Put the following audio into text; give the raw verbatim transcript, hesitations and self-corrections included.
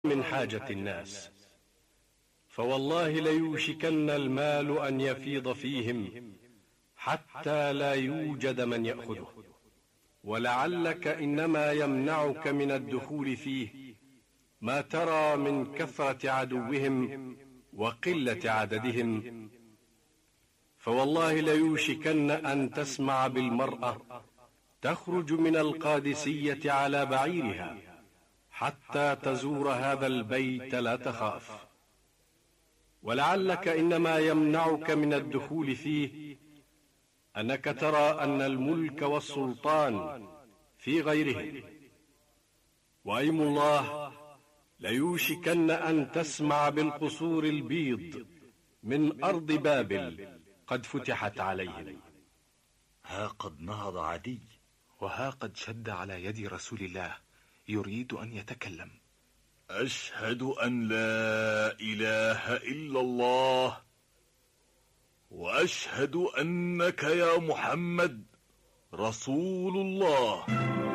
من حاجة الناس، فوالله ليوشكن المال أن يفيض فيهم حتى لا يوجد من يأخذه، ولعلك إنما يمنعك من الدخول فيه ما ترى من كثرة عدوهم وقلة عددهم. فوالله ليوشكن أن تسمع بالمرأة تخرج من القادسية على بعيرها حتى تزور هذا البيت لا تخاف، ولعلك إنما يمنعك من الدخول فيه أنك ترى أن الملك والسلطان في غيرهم. وأيم الله ليوشكن أن تسمع بالقصور البيض من أرض بابل قد فتحت عليهم. ها قد نهض عدي، وها قد شد على يد رسول الله يريد أن يتكلم. أشهد أن لا إله إلا الله، وأشهد أنك يا محمد رسول الله.